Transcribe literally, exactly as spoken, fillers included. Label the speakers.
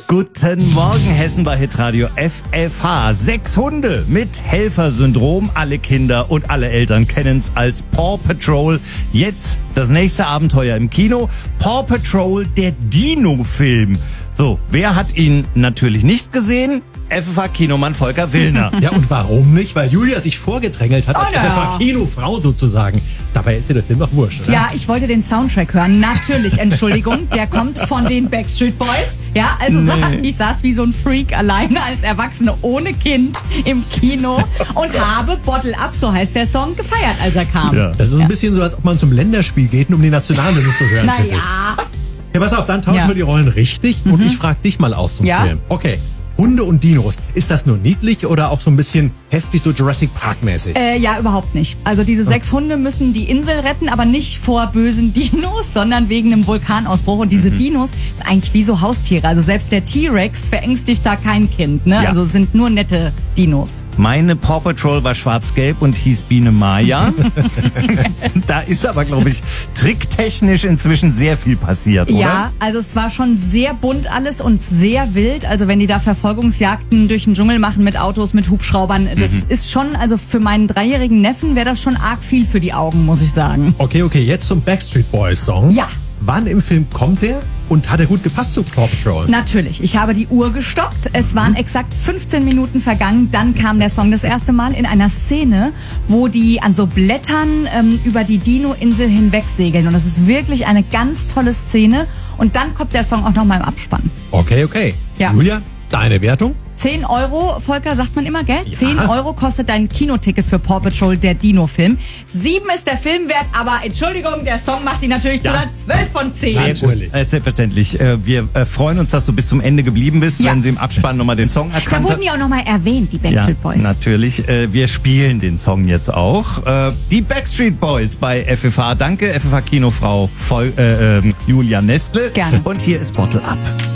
Speaker 1: Guten Morgen, Hessen bei Hitradio F F H. Sechs Hunde mit Helfersyndrom. Alle Kinder und alle Eltern kennen's als Paw Patrol. Jetzt das nächste Abenteuer im Kino. Paw Patrol, der Dino-Film. So, wer hat ihn natürlich nicht gesehen? F F H-Kinomann Volker Willner.
Speaker 2: Ja, und warum nicht? Weil Julia sich vorgedrängelt hat als
Speaker 3: Oh, ja.
Speaker 2: F F H-Kinofrau sozusagen. Dabei ist dir der Film doch wurscht, oder?
Speaker 3: Ja, ich wollte den Soundtrack hören. Natürlich, Entschuldigung, der kommt von den Backstreet Boys. Ja, also
Speaker 1: Nee.
Speaker 3: sa- ich saß wie so ein Freak alleine als Erwachsene ohne Kind im Kino und habe Bottle Up, so heißt der Song, gefeiert, als er kam.
Speaker 1: Ja.
Speaker 2: Das ist ein bisschen so, als ob man zum Länderspiel geht, um die Nationalhymne zu hören, finde ich.
Speaker 3: Naja,
Speaker 2: Ja, pass auf, dann tauschen
Speaker 3: Ja.
Speaker 2: wir die Rollen richtig und ich frage dich mal aus zum
Speaker 3: Ja.
Speaker 2: Film. Okay, Hunde und Dinos. Ist das nur niedlich oder auch so ein bisschen heftig, so Jurassic Park-mäßig?
Speaker 3: äh, ja, überhaupt nicht. Also diese sechs Hunde müssen die Insel retten, aber nicht vor bösen Dinos, sondern wegen einem Vulkanausbruch. Und diese Dinos sind eigentlich wie so Haustiere. Also selbst der T-Rex verängstigt da kein Kind. Ne?
Speaker 1: Ja.
Speaker 3: Also sind nur nette Dinos.
Speaker 1: Meine Paw Patrol war schwarz-gelb und hieß Biene Maya. Da ist aber, glaube ich, tricktechnisch inzwischen sehr viel passiert, oder?
Speaker 3: Ja, also es war schon sehr bunt alles und sehr wild. Also wenn die da Verfolgungsjagden durch den Dschungel machen mit Autos, mit Hubschraubern, das ist schon, also für meinen dreijährigen Neffen wäre das schon arg viel für die Augen, muss ich sagen.
Speaker 2: Okay, okay, jetzt zum Backstreet Boys Song.
Speaker 3: Ja.
Speaker 2: Wann im Film kommt der und hat er gut gepasst zu Paw Patrol?
Speaker 3: Natürlich, ich habe die Uhr gestoppt. Es waren exakt fünfzehn Minuten vergangen. Dann kam der Song das erste Mal in einer Szene, wo die an so Blättern ähm, über die Dino-Insel hinweg segeln. Und das ist wirklich eine ganz tolle Szene. Und dann kommt der Song auch nochmal im Abspann.
Speaker 2: Okay, okay.
Speaker 3: Ja.
Speaker 2: Julia, deine Wertung?
Speaker 3: zehn Euro, Volker, sagt man immer, gell? zehn Euro kostet dein Kinoticket für Paw Patrol, der Dino-Film. sieben ist der Film wert, aber Entschuldigung, der Song macht ihn natürlich zu einer zwölf von zehn.
Speaker 1: Sehr
Speaker 2: Natürlich.
Speaker 1: gut. Äh, selbstverständlich. Äh, wir äh, freuen uns, dass du bis zum Ende geblieben bist,
Speaker 3: Ja.
Speaker 1: wenn sie im Abspann nochmal den Song
Speaker 3: Da
Speaker 1: erkannt
Speaker 3: wurden
Speaker 1: hat.
Speaker 3: die auch nochmal erwähnt, die Backstreet Boys.
Speaker 1: Natürlich. Äh, wir spielen den Song jetzt auch. Äh, die Backstreet Boys bei F F H. Danke, F F H-Kinofrau Vol- äh, äh, Julia Nestle.
Speaker 3: Gerne.
Speaker 1: Und hier ist Bottle Up.